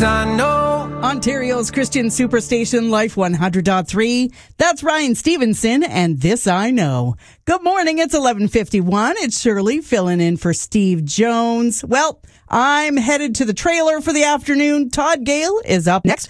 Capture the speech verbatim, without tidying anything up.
'cause I know Ontario's Christian Superstation Life one hundred point three. That's Ryan Stevenson, and This I Know. Good morning, it's eleven fifty-one. It's Shirley filling in for Steve Jones. Well, I'm headed to the trailer for the afternoon. Todd Gale is up next.